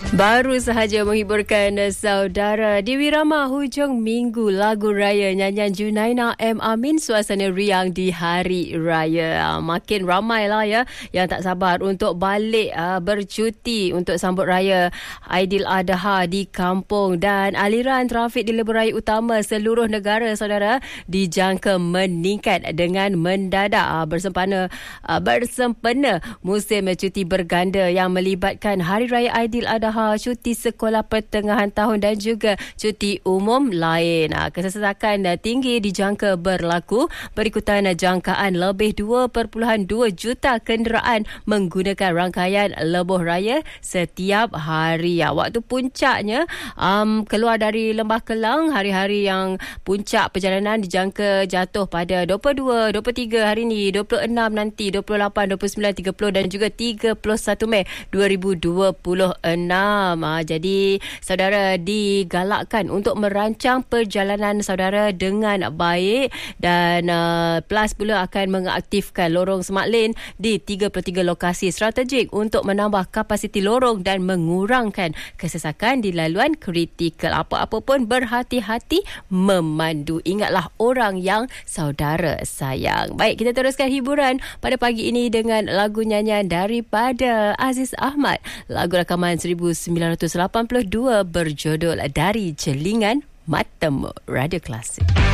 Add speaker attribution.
Speaker 1: Baru sahaja menghiburkan saudara di Wirama hujung minggu lagu raya nyanyian Junaina M. Amin, suasana riang di hari raya. Makin ramailah ya yang tak sabar untuk balik bercuti untuk sambut raya Aidiladha di kampung, dan aliran trafik di lebuh raya utama seluruh negara saudara dijangka meningkat dengan mendadak bersempena musim cuti berganda yang melibatkan hari raya Aidiladha, cuti sekolah pertengahan tahun dan juga cuti umum lain. Kesesakan tinggi dijangka berlaku berikutan jangkaan lebih 2.2 juta kenderaan menggunakan rangkaian lebuh raya setiap hari. Waktu puncaknya keluar dari Lembah Kelang, hari-hari yang puncak perjalanan dijangka jatuh pada 22, 23 hari ni, 26 nanti, 28, 29, 30 dan juga 31 Mei 2026. Jadi saudara digalakkan untuk merancang perjalanan saudara dengan baik, dan PLAS pula akan mengaktifkan lorong Smart Lane di 33 lokasi strategik untuk menambah kapasiti lorong dan mengurangkan kesesakan di laluan kritikal. Apa-apa pun berhati-hati memandu. Ingatlah orang yang saudara sayang. Baik, kita teruskan hiburan pada pagi ini dengan lagu nyanyian daripada Aziz Ahmad, lagu rakaman 1982 berjudul Dari Jelingan Matamu, Radio Klasik.